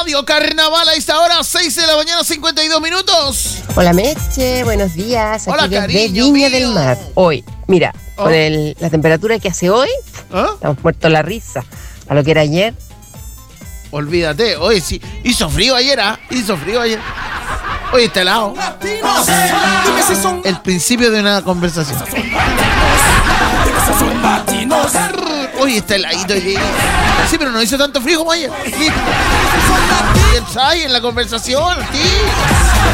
Radio Carnaval a esta hora, 6 de la mañana, 52 minutos. Hola Meche, buenos días. Hola, aquí desde cariño Viña mío. del Mar. Hoy, mira, con la temperatura que hace hoy, estamos muertos la risa. A lo que era ayer. Olvídate, hoy sí, hizo frío ayer, hizo frío ayer. Hoy está helado. El principio de una conversación. Hoy está heladito. Sí, pero no hizo tanto frío como ayer. ¿Quién sabe en la conversación? Sí.